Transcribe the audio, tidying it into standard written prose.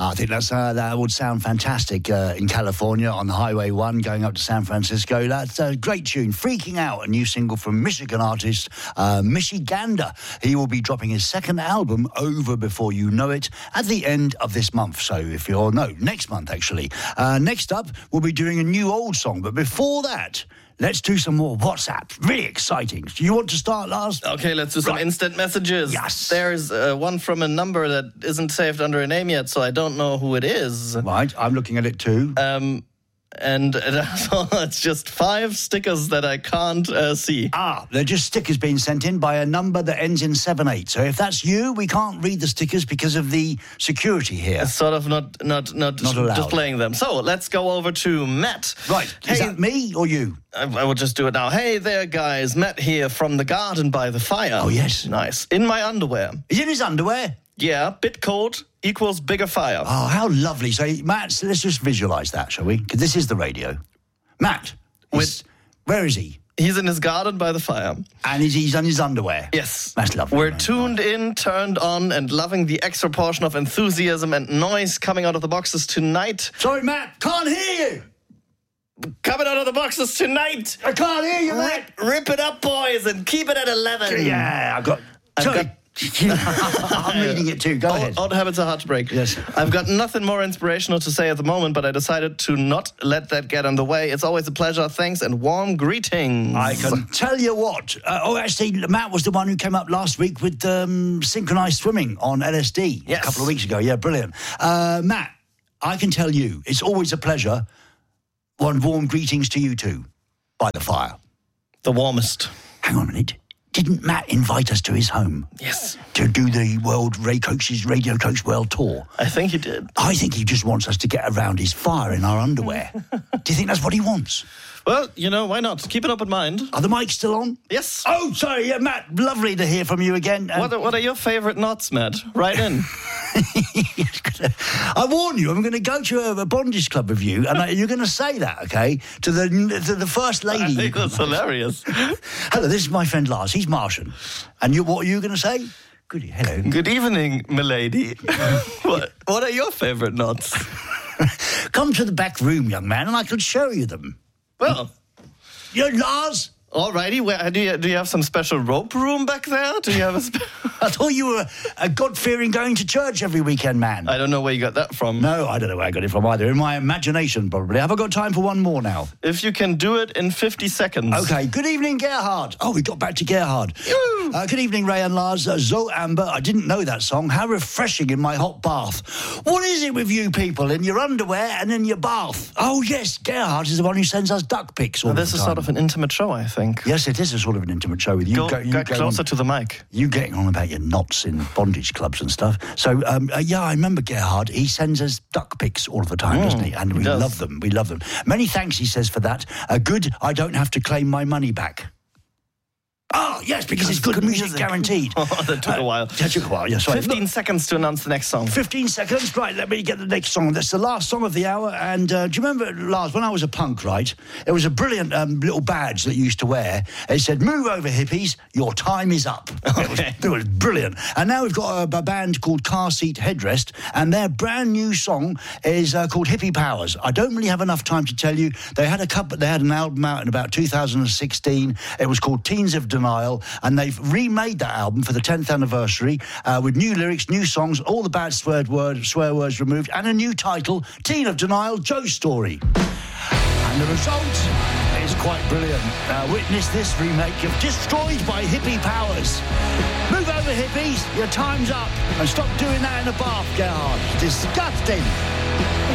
I think that would sound fantastic in California on the Highway 1 going up to San Francisco. That's a great tune. Freaking Out, a new single from Michigan artist Michigander. He will be dropping his second album, Over Before You Know It, at the end of this month. So next month actually. Next up, we'll be doing a new old song. But before that, let's do some more WhatsApp. Really exciting. Do you want to start, Lars? Okay, let's do some instant messages. Yes. There's one from a number that isn't saved under a name yet, so I don't know who it is. Right, I'm looking at it too. And it's just 5 stickers that I can't see. They're just stickers being sent in by a number that ends in 78. So if that's you, we can't read the stickers because of the security here. It's sort of not displaying them. So let's go over to Matt. Right. Is that me or you? I will just do it now. Hey there, guys. Matt here from the garden by the fire. Oh, yes. Nice. In my underwear. Is it his underwear? Yeah, bit cold equals bigger fire. Oh, how lovely. So, Matt, let's just visualise that, shall we? Because this is the radio. Matt, where is he? He's in his garden by the fire. And he's on his underwear? Yes. That's lovely. We're tuned in, turned on, and loving the extra portion of enthusiasm and noise coming out of the boxes tonight. Sorry, Matt, can't hear you. Coming out of the boxes tonight. I can't hear you, Matt. Rip it up, boys, and keep it at 11. Yeah, I've got... I'm reading it too. Go ahead. Odd habits are hard to break. Yes. I've got nothing more inspirational to say at the moment, but I decided to not let that get in the way. It's always a pleasure. Thanks and warm greetings. I can tell you what. Actually, Matt was the one who came up last week with synchronized swimming on LSD. Yes. A couple of weeks ago. Yeah, brilliant. Matt, I can tell you, it's always a pleasure. Warm greetings to you too, by the fire. The warmest. Hang on a minute. Didn't Matt invite us to his home? Yes. To do the Radio Coach World Tour? I think he did. I think he just wants us to get around his fire in our underwear. Do you think that's what he wants? Well, why not? Keep an open mind. Are the mics still on? Yes. Oh, sorry, yeah, Matt, lovely to hear from you again. What are your favourite knots, Matt? Right in. I warn you, I'm going to go to a bondage club with you, and you're going to say that, okay, to the first lady. I think that's hilarious. Hello, this is my friend Lars. He's Martian. And what are you going to say? Hello. Good evening, milady. What are your favourite knots? Come to the back room, young man, and I can show you them. Well, you're Lars. Alrighty, do you have some special rope room back there? Do you have I thought you were a God-fearing going to church every weekend man. I don't know where you got that from. No, I don't know where I got it from either. In my imagination, probably. Have I got time for one more now? If you can do it in 50 seconds. Okay, good evening, Gerhard. Oh, we got back to Gerhard. Good evening, Ray and Lars. Zoe Amber, I didn't know that song. How refreshing in my hot bath. What is it with you people in your underwear and in your bath? Oh, yes, Gerhard is the one who sends us duck pics all the time. This is sort of an intimate show, I think. Yes, it is a sort of an intimate show with you. Get closer to the mic. You getting on about your knots in bondage clubs and stuff. So, I remember Gerhard. He sends us duck pics all the time, doesn't he? And we love them. We love them. Many thanks, he says, for that. Good, I don't have to claim my money back. Oh, yes, because it's good music guaranteed. That took a while. That took a while, yes. 15 seconds to announce the next song. 15 seconds? Right, let me get the next song. That's the last song of the hour. And do you remember, Lars, when I was a punk, right, it was a brilliant little badge that you used to wear. It said, "Move over, hippies, your time is up." Okay. It was brilliant. And now we've got a band called Car Seat Headrest, and their brand new song is called Hippie Powers. I don't really have enough time to tell you. They had an album out in about 2016. It was called Teens of Denial, and they've remade that album for the 10th anniversary with new lyrics, new songs, all the bad swear words removed, and a new title, Teen of Denial, Joe's Story. And the result is quite brilliant. Witness this remake of Destroyed by Hippie Powers. Move over, hippies, your time's up, and stop doing that in the bath, Gerhard. Disgusting.